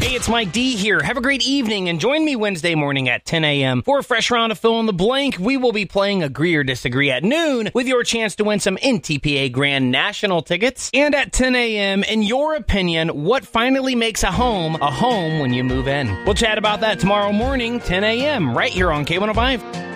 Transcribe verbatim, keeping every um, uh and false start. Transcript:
Hey, it's Mike D here. Have a great evening and join me Wednesday morning at ten a.m. for a fresh round of Fill in the Blank. We will be playing Agree or Disagree at noon with your chance to win some N T P A Grand National tickets. And at ten a.m., in your opinion, what finally makes a home a home when you move in? We'll chat about that tomorrow morning, ten a.m., right here on K one oh five.